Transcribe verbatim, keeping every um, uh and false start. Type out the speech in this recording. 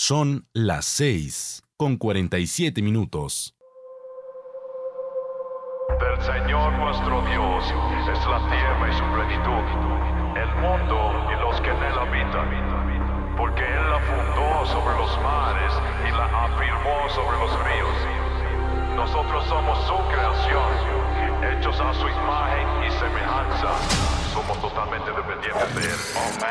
Son las seis con cuarenta y siete minutos. Del Señor nuestro Dios es la tierra y su plenitud, el mundo y los que en él habitan, porque él la fundó sobre los mares y la afirmó sobre los ríos. Nosotros somos su creación, hechos a su imagen y semejanza. Somos totalmente dependientes de él. Oh,